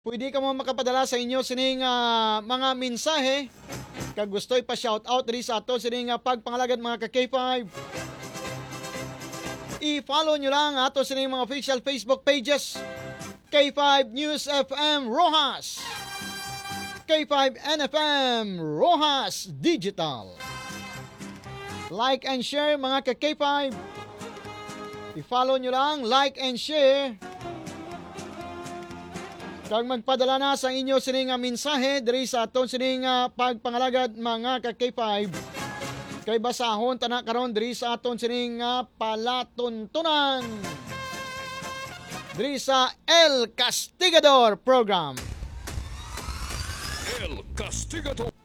Pwede ka mo makapadala sa inyo sining mga mensahe kag gustoy pa shout out diri sa ato sining pagpangalagad mga ka K5. I-follow nyo lang ato sining mga official Facebook pages. K5 News FM Rojas, K5 NFM Rojas Digital. Like and share mga ka K5. I-follow nyo lang, like and share. Kag magpadala na sa inyo sining mensahe diri sa aton sining pagpangalagad mga ka K5. Kay basahon tana karon diri sa aton sining palatuntunan. Diri sa El Castigador program. El Castigador.